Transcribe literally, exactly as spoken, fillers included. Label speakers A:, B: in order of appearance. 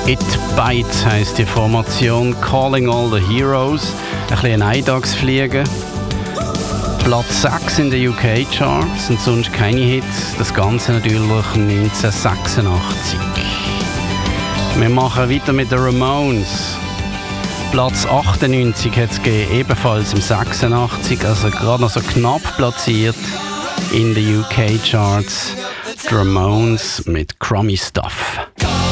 A: It Bites heisst die Formation, Calling All the Heroes. Ein bisschen ein Eintagsfliegen. Platz sechs in den U K-Charts und sonst keine Hits. Das Ganze natürlich neunzehnhundertsechsundachtzig. Wir machen weiter mit den Ramones. Platz achtundneunzig hat es gegeben, ebenfalls im sechsundachtzig, also gerade noch so knapp platziert in den U K-Charts. Die Ramones mit Crummy Stuff.